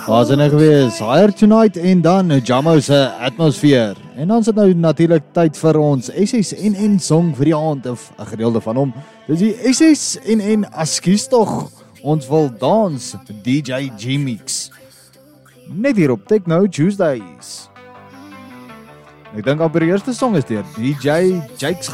Was er nou gewees, Higher Tonight en dan Jamo se Atmosphere. En dan sit nou natuurlik tyd vir ons SSNN song vir die aand, of 'n gedeelte van hom. Dis die SSNN Askies tog, ons wil dans, DJ G-Mix. Net hier op Techno Tuesdays. Ek dink amper die eerste song is deur DJ Jakes